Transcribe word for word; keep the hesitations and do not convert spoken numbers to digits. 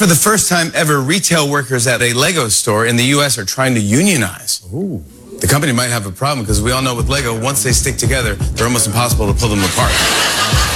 For the first time ever, retail workers at a Lego store in the U S are trying to unionize. Ooh. The company might have a problem because we all know with Lego, once they stick together, they're almost impossible to pull them apart.